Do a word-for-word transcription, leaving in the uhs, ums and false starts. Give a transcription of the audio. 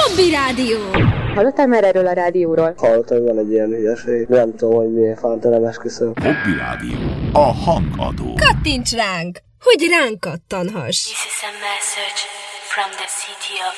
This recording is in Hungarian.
Hobby Rádió! Hallottál már erről a rádióról? Hallottam, hogy van egy ilyen hülyeség. Nem tudom, hogy miért fánta nem esküszöm. Hobby Rádió. A hangadó. Kattints ránk, hogy ránk kattanhass. This is a message from the city of